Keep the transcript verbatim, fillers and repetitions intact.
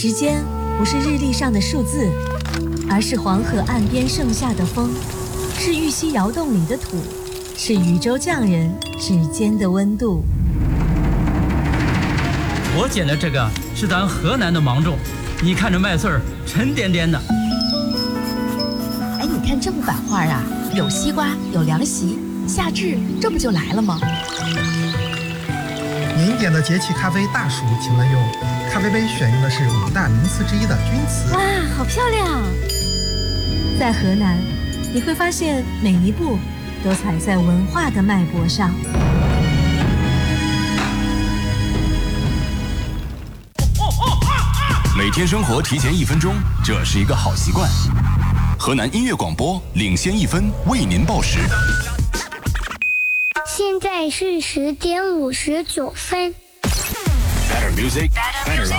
时间不是日历上的数字，而是黄河岸边盛夏的风，是玉溪窑洞里的土，是禹州匠人指尖的温度。 我捡的这个是咱河南的芒种，你看这麦穗儿沉甸甸的。 哎，你看这幅版画啊，有西瓜，有凉席，夏至这不就来了吗？ 您点的节气咖啡大暑请问用，咖啡杯选用的是五大名瓷之一的钧瓷。 哇，好漂亮！ 在河南，你会发现每一步都踩在文化的脉搏上。 每天生活提前一分钟，这是一个好习惯。河南音乐广播领先一分，为您报时。 现在是十点五十九分。 Better music, better life.